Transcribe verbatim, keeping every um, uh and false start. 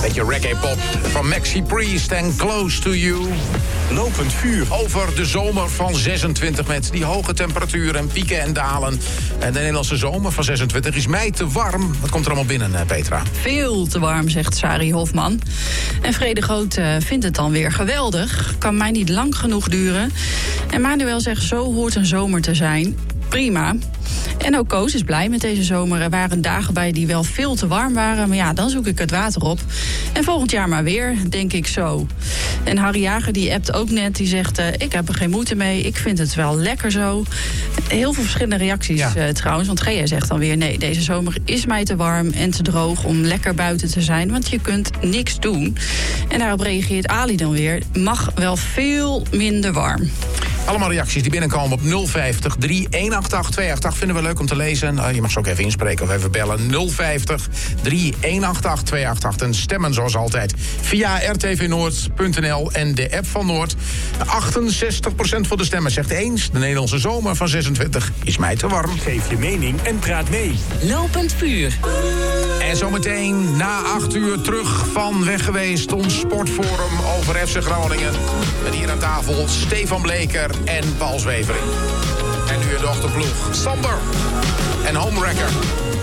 Beetje reggae-pop van Maxi Priest en Close to You. Lopend vuur. Over de zomer van zesentwintig met die hoge temperaturen en pieken en dalen. En de Nederlandse zomer van zesentwintig is mij te warm. Wat komt er allemaal binnen, Petra? Veel te warm, zegt Sari Hofman. En Vrede Groot uh, vindt het dan weer geweldig. Kan mij niet lang genoeg duren. En Manuel zegt, zo hoort een zomer te zijn. Prima. En ook Koos is blij met deze zomer. Er waren dagen bij die wel veel te warm waren. Maar ja, dan zoek ik het water op. En volgend jaar maar weer, denk ik zo. En Harry Jager, die appt ook net. Die zegt, uh, ik heb er geen moeite mee. Ik vind het wel lekker zo. Heel veel verschillende reacties ja. uh, trouwens. Want G J zegt dan weer, nee, deze zomer is mij te warm en te droog om lekker buiten te zijn. Want je kunt niks doen. En daarop reageert Ali dan weer. Mag wel veel minder warm. Allemaal reacties die binnenkomen op nul vijftig, drie een acht acht, twee acht acht. Vinden we leuk om te lezen. Uh, je mag ze ook even inspreken of even bellen. nul vijftig, drie een acht acht, twee acht acht. En stemmen zoals altijd via r t v noord punt n l en de app van Noord. achtenzestig procent van de stemmen zegt eens. De Nederlandse zomer van zesentwintig is mij te warm. Geef je mening en praat mee. Lopend vuur. En zometeen na acht uur terug van weg geweest. Ons sportforum over F C Groningen. Met hier aan tafel Stefan Bleker en Paul Zwevering. En nu de achterploeg Sander en Homewrecker.